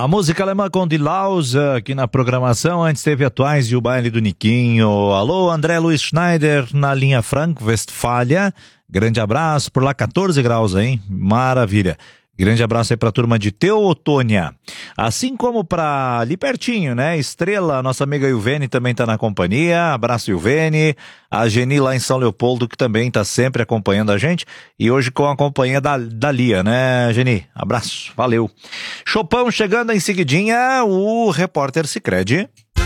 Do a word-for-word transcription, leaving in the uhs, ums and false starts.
A música alemã com Die Laus aqui na programação. Antes teve Atuais e o Baile do Niquinho. Alô, André Luiz Schneider na linha Franco-Westfália. Grande abraço, por lá quatorze graus, hein? Maravilha. Grande abraço aí pra turma de Teotônia. Assim como pra ali pertinho, né? Estrela, nossa amiga Ilvene também tá na companhia. Abraço, Ilvene. A Geni lá em São Leopoldo, que também tá sempre acompanhando a gente. E hoje com a companhia da, da Lia, né, Geni? Abraço, valeu. Chopão chegando em seguidinha, o repórter Sicredi.